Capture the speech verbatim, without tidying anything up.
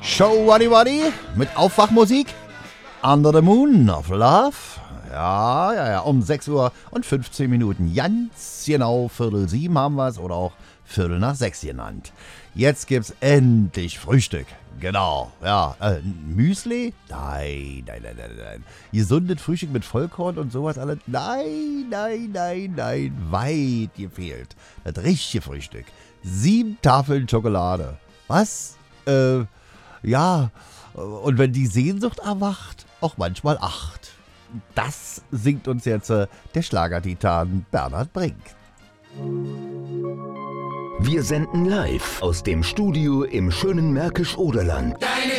Show Waddy Waddy mit Aufwachmusik. Under the Moon of Love. Ja, ja, ja, um sechs Uhr und fünfzehn Minuten. Ganz genau, Viertel sieben haben wir es oder auch Viertel nach sechs genannt. Jetzt gibt's endlich Frühstück. Genau, ja. Äh, Müsli? Nein, nein, nein, nein, nein. Gesundes Frühstück mit Vollkorn und sowas alles? Nein, nein, nein, nein. Weit gefehlt. Das richtige Frühstück. Sieben Tafeln Schokolade. Was? Äh, ja. Und wenn die Sehnsucht erwacht, auch manchmal acht. Das singt uns jetzt äh, der Schlagertitan Bernhard Brink. Wir senden live aus dem Studio im schönen Märkisch-Oderland. Deine